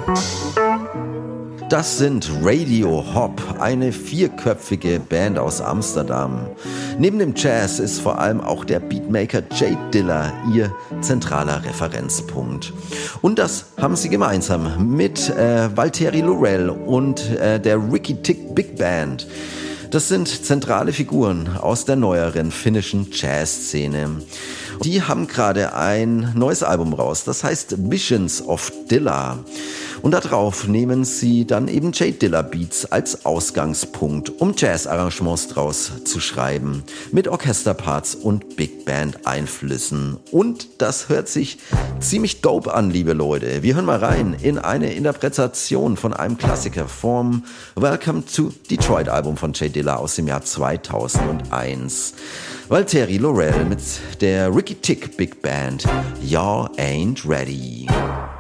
Das sind Radio Hop, eine vierköpfige Band aus Amsterdam. Neben dem Jazz ist vor allem auch der Beatmaker Jay Dilla ihr zentraler Referenzpunkt. Und das haben sie gemeinsam mit Valtteri Lorell und der Ricky Tick Big Band. Das sind zentrale Figuren aus der neueren finnischen Jazzszene. Die haben gerade ein neues Album raus, das heißt Visions of Dilla. Und darauf nehmen sie dann eben Jay Dilla Beats als Ausgangspunkt, um Jazz-Arrangements draus zu schreiben, mit Orchesterparts und Big Band Einflüssen. Und das hört sich ziemlich dope an, liebe Leute. Wir hören mal rein in eine Interpretation von einem Klassiker vom Welcome to Detroit Album von Jay Dilla aus dem Jahr 2001. Valtteri Lorell mit der Ricky Tick Big Band, Y'all Ain't Ready.